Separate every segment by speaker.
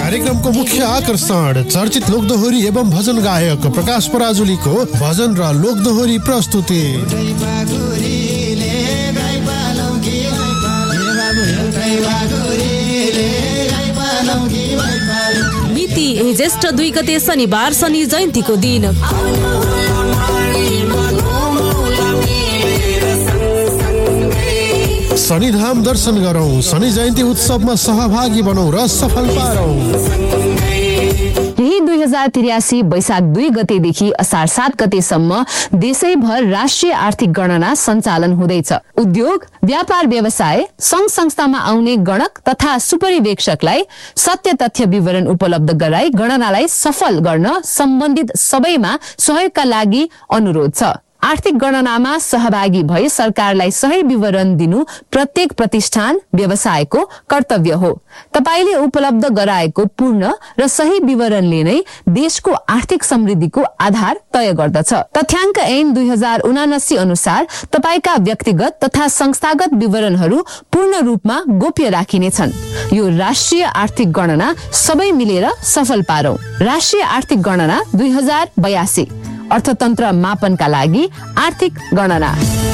Speaker 1: कार्यक्रमको मुख्य आकर्षण चर्चित लोकदोहोरी एवं भजन गायक प्रकाश पराजुलीको भजन र लोकदोहोरी प्रस्तुति।
Speaker 2: मिति ज्येष्ठ 2 गते शनिबार शनि जयन्तीको दिन।
Speaker 1: शनिधाम दर्शन गरौँ, शनि जयन्ती उत्सवमा सहभागी बनौँ र सफल पारौँ।
Speaker 3: यही 2083 वैशाख 2 गतेदेखि असार 7 गतेसम्म देशैभर राष्ट्रिय आर्थिक गणना सञ्चालन हुँदैछ। उद्योग, व्यापार व्यवसाय, संघ संस्थामा आउने गणक तथा सुपरिवेक्षकलाई सत्य तथ्य विवरण उपलब्ध गराई गणनालाई सफल गर्न सम्बन्धित सबैमा सहयोगका लागि अनुरोध छ। आर्थिक गणनामा सहभागी भई सरकारलाई सही विवरण दिनु प्रत्येक प्रतिष्ठान व्यवसायको कर्तव्य हो। तपाईले उपलब्ध गराएको पूर्ण र सही विवरणले नै देशको आर्थिक समृद्धिको आधार तय गर्दछ। तथ्याङ्क ऐन 2079 अनुसार तपाईका व्यक्तिगत तथा संस्थागत विवरणहरू पूर्ण रूपमा गोप्य राखिनेछन्। यो राष्ट्रिय आर्थिक गणना सबै मिलेर सफल पारौं। राष्ट्रिय आर्थिक गणना 2082 अर्थतन्त्र मापनका लागि आर्थिक गणना।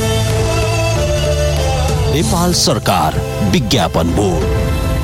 Speaker 4: नेपाल सरकार विज्ञापन बोर्ड।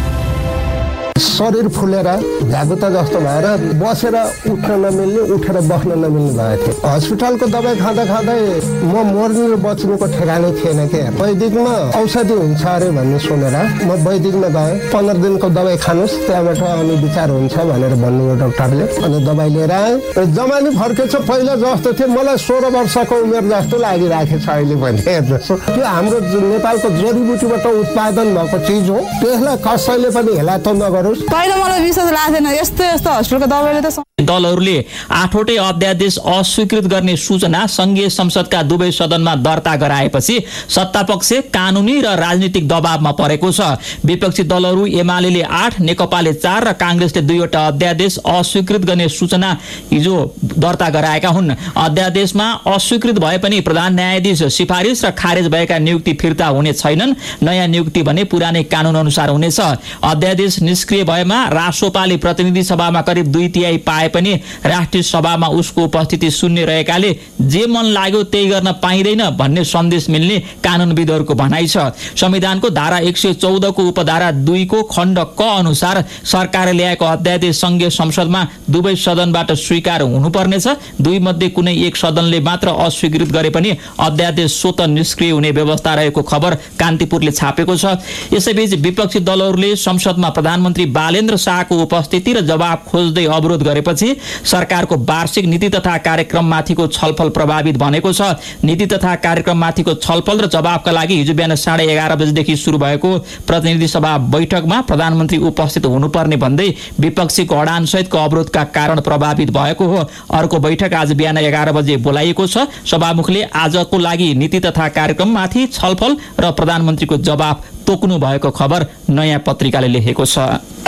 Speaker 5: शरीर फुलेर भ्यागुता जस्तो भएर बसेर उठ्न नमिल्ने, उठेर बस्न नमिल्ने भएको थियो। हस्पिटलको दबाई खाँदा खाँदै म मर्ने र बच्नुको ठेगानै थिएन के। वैदिकमा औषधि हुन्छ अरे भन्ने सुनेर म वैदिकमा गएँ। 15 दिनको दबाई खानुहोस्, त्यहाँबाट अनि विचार हुन्छ भनेर भन्नुभयो डाक्टरले। अनि दबाई लिएर आएँ। जमानी फर्केछ, पहिला जस्तो थियो मलाई 16 वर्षको उमेर जस्तो लागिराखेछ अहिले पनि। हेर्नुहोस्, त्यो हाम्रो नेपालको जडीबुटीबाट उत्पादन भएको चिज हो, त्यसलाई कसैले पनि हेला त नगरोस्।
Speaker 6: पहिला मलाई विश्वास लाग्दैन, यस्तो हस्पिटलको दबाईले त।
Speaker 7: दलहरूले 8वटै अध्यादेश अस्वीकृत गर्ने सूचना संघीय संसदका दुवै सदनमा दर्ता गराएपछि सत्तापक्ष कानूनी र राजनीतिक दबावमा परेको छ। विपक्षी दलहरू एमाले 8, नेकपाले 4 र कांग्रेसले 2वटा अध्यादेश अस्वीकृत गर्ने सूचना हिजो दर्ता गराएका हुन्। अध्यादेशमा अस्वीकृत भए पनि प्रधान न्यायाधीश सिफारिस र खारेज भएका नियुक्ति फिर्ता हुने छैनन्। नयाँ नियुक्ति भने पुरानै कानून अनुसार हुनेछ। अध्यादेश निष्क्रिय भएमा रासोपाले प्रतिनिधि सभामा करिब 2/3 पाए पनि राष्ट्रिय सभामा उसको उपस्थिति शून्य रहेकाले जे मन लाग्यो त्यही गर्न पाइँदैन भन्ने सन्देश मिल्ने कानूनविदहरूको भनाइ छ। संविधानको धारा 114 को उपधारा 2 को खण्ड क अनुसार सरकारले ल्याएको अध्यादेश संघीय संसदमा दुवै सदनबाट स्वीकार हुनुपर्नेछ। 2 मध्ये कुनै एक सदनले मात्र अस्वीकृत गरे पनि अध्यादेश स्वतः निष्क्रिय हुने व्यवस्था रहेको खबर कान्तिपुरले छापेको छ। यसैबीच विपक्षी दलहरूले संसदमा प्रधानमन्त्री बालेन्द्र शाहको उपस्थिति र जवाब खोज्दै अवरोध गरेपछि सरकारको वार्षिक नीति तथा कार्यक्रममाथिको छलफल प्रभावित बनेको छ। नीति तथा कार्यक्रममाथिको छलफल र जवाबका लागि हिजो बिहान 11:30 बजेदेखि सुरु भएको प्रतिनिधि सभा बैठकमा प्रधानमन्त्री उपस्थित हुनुपर्ने भन्दै विपक्षीको हडानसहितको अवरोधका कारण प्रभावित भएको हो। अर्को बैठक आज बिहान 11 बजे बोलाइएको छ। सभामुखले आजको लागि नीति तथा कार्यक्रममाथि छलफल र प्रधानमन्त्रीको जवाब तोक्नु भएको खबर नयाँ पत्रिकाले लेखेको छ।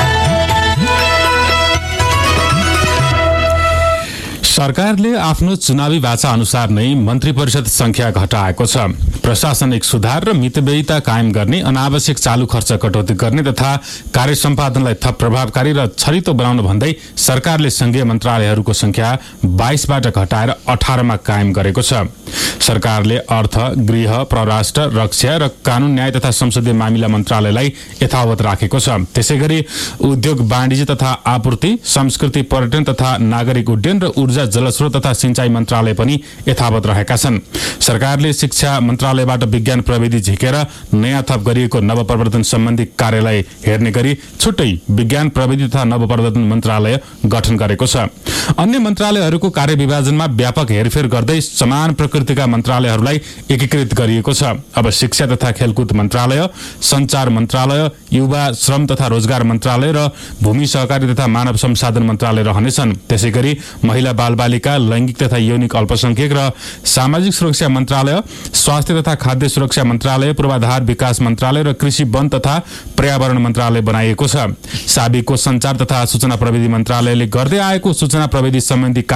Speaker 8: सरकारले आफ्नो चुनावी वाचा अनुसार नै मन्त्री परिषद संख्या घटाएको छ। प्रशासनिक सुधार र मितव्ययिता कायम गर्ने, अनावश्यक चालू खर्च कटौती गर्ने तथा कार्य सम्पादनलाई थप प्रभावकारी र छरितो बनाउन भन्दै सरकारले संघीय मन्त्रालयहरूको संख्या 22 बाट घटाएर 18 मा कायम गरेको छ। सरकारले अर्थ, गृह, परराष्ट्र, रक्षा र कानून, न्याय तथा संसदीय मामिला मन्त्रालयलाई यथावत राखेको छ। त्यसैगरी उद्योग, वाणिज्य तथा आपूर्ति, संस्कृति, पर्यटन तथा नागरिक उड्डयन र ऊर्जा, जलस्रोत तथा सिंचाई मन्त्रालय पनि यथावत रहेका छन्। सरकारले शिक्षा मन्त्रालयबाट विज्ञान प्रविधि झिकेर नयाँ थप गरिएको नवप्रवर्धन सम्बन्धी कार्यालय हेर्ने गरी छुट्टै विज्ञान प्रविधि तथा नवप्रवर्धन मन्त्रालय गठन गरेको छ। अन्य मन्त्रालयहरूको कार्यविभाजनमा व्यापक हेरफेर गर्दै समान प्रकृतिका मन्त्रालयहरूलाई एकीकृत गरिएको छ। अब शिक्षा तथा खेलकुद मन्त्रालय, सञ्चार मन्त्रालय, युवा, श्रम तथा रोजगार मन्त्रालय र भूमि सहकारी तथा मानव संसाधन मन्त्रालय रहनेछन्। त्यसैगरी महिला, बालबालिका, लैंगिक तथा यौनिक अल्पसंख्यक र सामाजिक सुरक्षा मन्त्रालय, स्वास्थ्य तथा खाद्य सुरक्षा मन्त्रालय, पूर्वाधार विकास मन्त्रालय र कृषि, वन तथा पर्यावरण मन्त्रालय बनाइएको छ। साबिकको सञ्चार तथा सूचना प्रविधि मन्त्रालयले गर्दै आएको सूचना प्रविधि सम्बन्धी